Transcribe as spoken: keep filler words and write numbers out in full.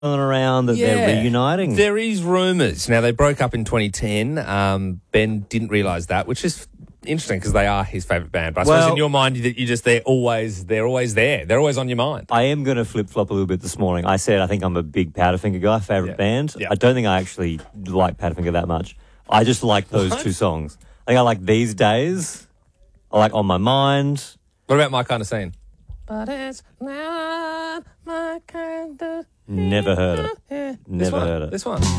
around that Yeah. they're reuniting. There is rumours. Now, they broke up in twenty ten. Um, Ben didn't realise that, which is interesting because they are his favourite band. But I Well- suppose in your mind, that you just they're always they're always there. They're always on your mind. I am going to flip-flop a little bit this morning. I said I think I'm a big Powderfinger guy, favourite Yeah. band. Yeah. I don't think I actually like Powderfinger that much. I just like those What? two songs. I think I like These Days. I like On My Mind. What about My Kind of Scene? But it's not my kind of Never heard it. This Never one. heard it. This one.